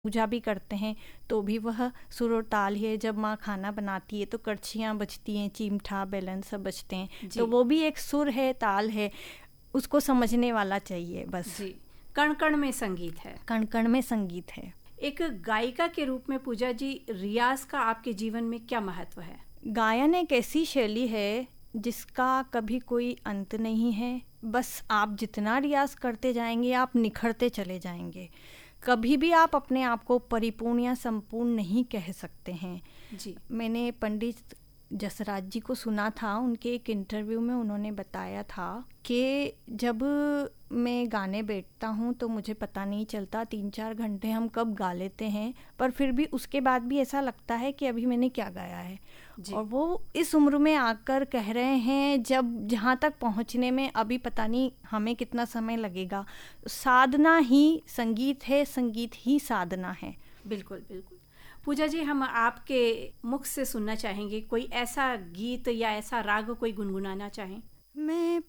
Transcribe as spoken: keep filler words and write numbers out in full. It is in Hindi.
पूजा भी करते हैं तो भी वह सुर और ताल ही है। जब माँ खाना बनाती है तो कड़छियाँ बजती हैं, चिमटा बेलन सब बजते हैं, तो वो भी एक सुर है, ताल है, उसको समझने वाला चाहिए बस। जी, कण कण में संगीत है। कण कण में संगीत है। एक गायिका के रूप में पूजा जी, रियाज का आपके जीवन में क्या महत्व है? गायन एक ऐसी शैली है जिसका कभी कोई अंत नहीं है। बस आप जितना रियाज करते जाएंगे आप निखरते चले जाएंगे। कभी भी आप अपने आप को परिपूर्ण या संपूर्ण नहीं कह सकते हैं। जी, मैंने पंडित जसराज जी को सुना था, उनके एक इंटरव्यू में उन्होंने बताया था कि जब मैं गाने बैठता हूँ तो मुझे पता नहीं चलता तीन चार घंटे हम कब गा लेते हैं, पर फिर भी उसके बाद भी ऐसा लगता है कि अभी मैंने क्या गाया है। और वो इस उम्र में आकर कह रहे हैं जब जहाँ तक पहुँचने में अभी पता नहीं हमें कितना समय लगेगा। साधना ही संगीत है, संगीत ही साधना है। बिल्कुल बिल्कुल। पूजा जी, हम आपके मुख से सुनना चाहेंगे कोई ऐसा गीत या ऐसा राग कोई गुनगुनाना चाहें। मैं